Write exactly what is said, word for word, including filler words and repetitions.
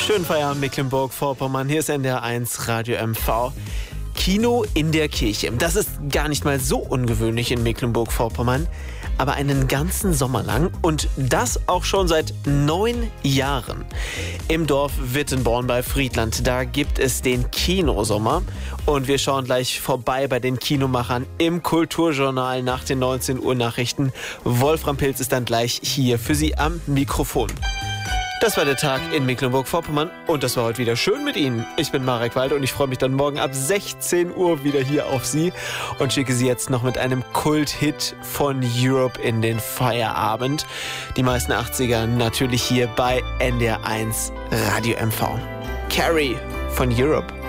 Schönen Feierabend Mecklenburg-Vorpommern. Hier ist N D R eins Radio M V. Kino in der Kirche. Das ist gar nicht mal so ungewöhnlich in Mecklenburg-Vorpommern, aber einen ganzen Sommer lang und das auch schon seit neun Jahren. Im Dorf Wittenborn bei Friedland, da gibt es den Kinosommer und wir schauen gleich vorbei bei den Kinomachern im Kulturjournal nach den neunzehn Uhr Nachrichten. Wolfram Pilz ist dann gleich hier für Sie am Mikrofon. Das war der Tag in Mecklenburg-Vorpommern und das war heute wieder schön mit Ihnen. Ich bin Marek Walde und ich freue mich dann morgen ab sechzehn Uhr wieder hier auf Sie und schicke Sie jetzt noch mit einem Kult-Hit von Europe in den Feierabend. Die meisten achtziger natürlich hier bei N D R eins Radio M V. Carrie von Europe.